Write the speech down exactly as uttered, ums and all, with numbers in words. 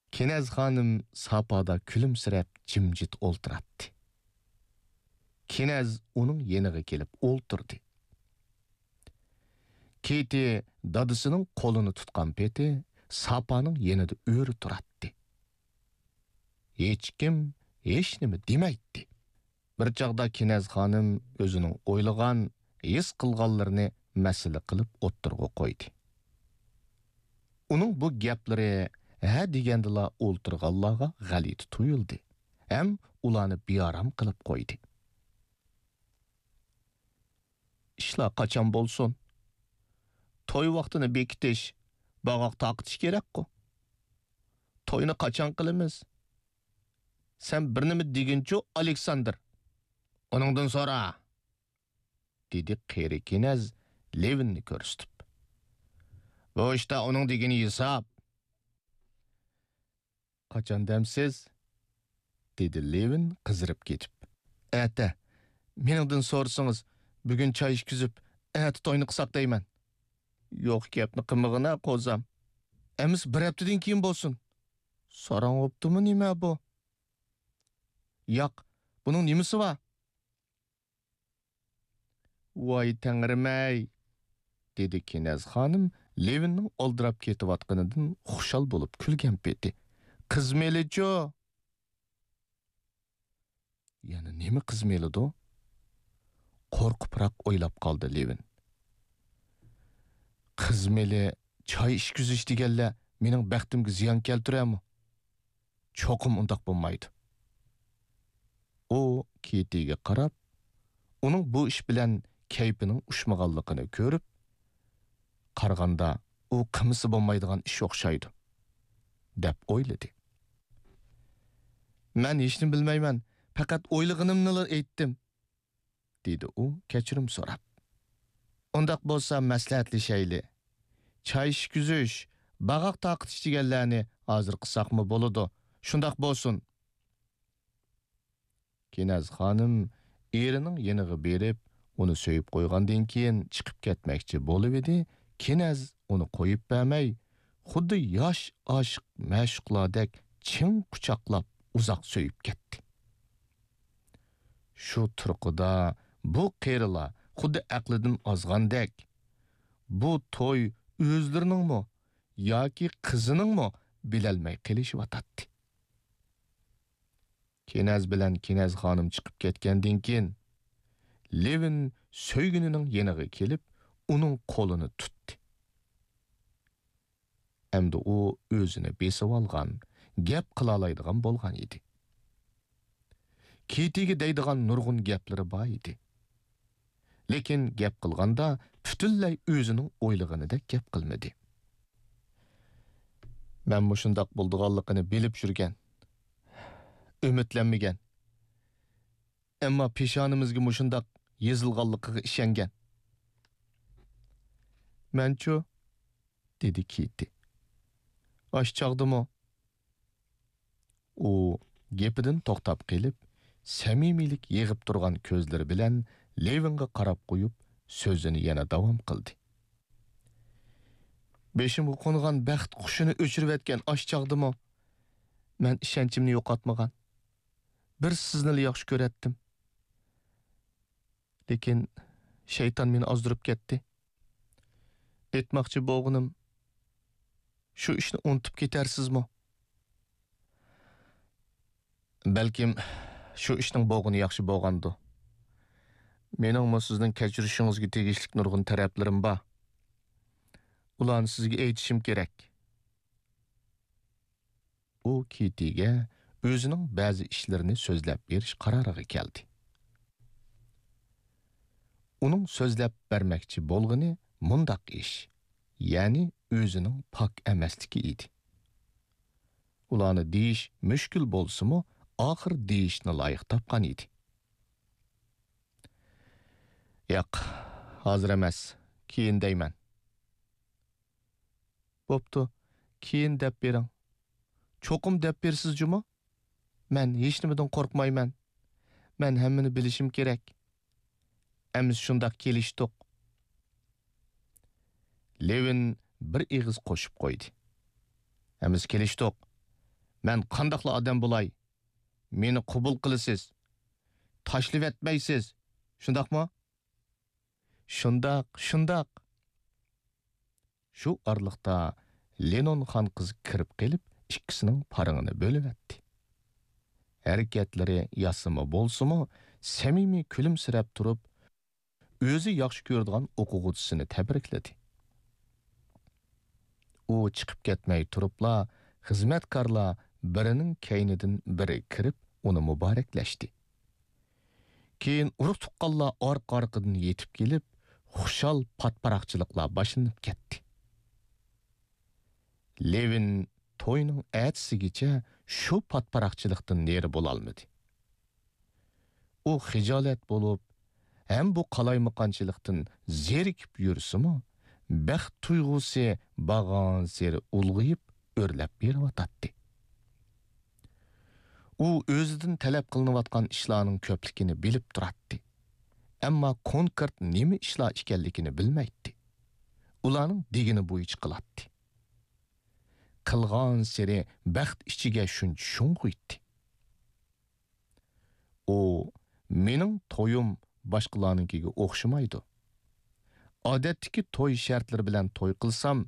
Kenaz hanım sapada külümsirep jimjit olturatdı. Kenaz onun yeniga kelip olturdu. Keti dadısının kolunu tutkan peti sapanın yenide öğrü turatdı. Hiç kim, hiç nimi demeydi. Bir çağda Kenaz hanım özünün oylagan, his kılgallarını mesele kılıp otturgu koydu. Onun bu gapları ha degandila olturgallaga galiti tuyuldu. Hem ulanı biyaram kılıp koydu. İşla kaçan bolsun. Toy vaktini bekitiş, bağak takıtiş gerek ko. Toyunu kaçan kılımız. Sen birini deginço Alexander. Onundan sonra, dedi Keri Kenaz Levinni körüstüp. Bu işte onun degini hesap. Kaçan demsiz, dedi Levin kızırıp ketip. Ete, meningden sorsanız, bugün çay işkizip, ete toyunu kısak deymen. Yok gapni qimig'ina qo'zam. Emis bir haftadan keyin bo'lsin. So'rang o'pdimi nima bu? Yo'q, buning nimasi bor? Voy tangrimay, dedi Kenaz xonim Levinning oldirab ketayotganidan xushal bo'lib kulgan peti. Qizmelijo. Yana nima qizmelido? Qo'rqibroq o'ylab qoldi Levin. Qizmeli çay işküzüş degenler mening baxtimga ziyon keltirami? Çoqum undaq bo'lmaydi. O Ketiga qarab, uning bu ish bilan kayfining ushmaganligini ko'rib, qaraganda u qimisi bo'lmaydigan ish o'xshaydi, deb o'yladi. Men hech nima bilmayman, faqat o'ylaganimni aytdim, dedi u kechirim so'rab. Ondaq bo'lsa maslahatlashayli. Çay işküzüş, bağaq taqitish deganlarni hozir qilsaqmi bo'ladi. Shundaq bo'lsin. Kenaz xonim erining yeniga berib, uni so'yib qo'ygandan keyin chiqib ketmoqchi bo'lib edi. Kenaz uni qo'yib bermay, xuddi yosh oshiq ma'shuqlardek chin quchoqlab uzoq so'yib ketdi. Shu turqida bu qerilar xuddi aqlidan ozgandek, bu to'y o'zlariningmi yoki qiziningmi bilolmay qilishyotatdi. Kenaz bilan Kenaz xonim chiqib ketgandan keyin Levin so'ygunining yeniga kelib, uning qo'lini tutdi. Endi u o'zini besib olgan, gap qila oladigan bo'lgan edi. Ketiga deydigan nurg'un gaplari bor edi. Lekin gap qilganda butunlay o'zining o'ylaganidek gap qilmadi. Men bu shundoq bo'ldiganligini bilib yurgan, umidlanmagan. Ammo peshonimizga mushundoq yezilganligiga ishongan. Menchu, dedi Keti. Osh chog'dimi? U gapidan to'xtab qilib, samimiylik yig'ib turgan ko'zlari bilan Levinga qarab qo'yib, so'zini yana davom qildi. Beshimga qo'ngan baxt qushini o'chirib etgan osh chog'dimi? Men ishonchimni yo'qotmagan. Bir sizni yaxshi ko'ratdim. Lekin shayton meni ozdirib ketdi. Aytmoqchi bo'lganim, shu ishni unutib ketarsizmi? Balkim shu ishning bo'lgani yaxshi bo'lgandi. Meningmi sizning kechirishingizga tegishli nurg'un taraflarim bor. Ularni sizga aytishim kerak. U Ketiga o'zining ba'zi ishlarini so'zlab berish qaroriga keldi. Uning so'zlab bermoqchi bo'lgani mundaq ish, ya'ni o'zining pok emasligi edi. Ularni deyish mushkul bo'lsa-mu, oxir deyishni loyiq topgan edi. Yo'q, hozir emas, keyin deyman. Bo'pti, keyin deb bering. Cho'qim deb bersizmi? Men hech nimadan qo'rqmayman. Men hammani bilishim kerak. Amiz shundoq kelishdik. Levin bir ig'iz qo'shib qo'ydi. Amiz kelishdik. Мен қандақлы адам болай? Мені құбыл қылысыз. Ташлып etmeysiz. Şundaq mı? Şundaq, şundaq. Şu arlıqta Lenon xan qızı kirib kelib, ikkisining parığını bölüp etdi. Hareketleri yasımı bolsumu, samimiy күлімсірәп turib, o'zi yaxshi ko'radigan o'quvchisini tabrikladi. U chiqib ketmay turibla, xizmatkorlar birining kaynidan biri kirib, uni muboraklashdi. Keyin urug' tuqqanlar orqa-orqadan yetib kelib, xushal patparaqchiliklar boshlanib ketdi. Levin to'yning ertasigacha shu patparaqchilikdan neri bo'lolmadi. U xijolat bo'lib, hem bu qalaymaqanchilikdan zerikib yursimi, baxt tuyg'usi bag'on seri ulg'ayib, o'rlab berayotdi. U o'zidan talab qilinayotgan ishlarning ko'pligini bilib turardi. Ammo konkret nima ishlar ekanligini bilmaydi. Ularning degini bo'yicha qiladi. Qilgan seri baxt ichiga shuncha sho'ng'iydi. U mening to'yim boshqalarninkiga o'xshamaydi. Odatdagi to'y shartlari bilan to'y qilsam,